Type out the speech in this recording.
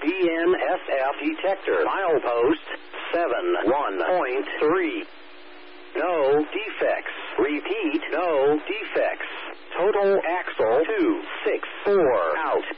BNSF detector. Milepost 71.3. No defects. Repeat, no defects. Total axle 264 out.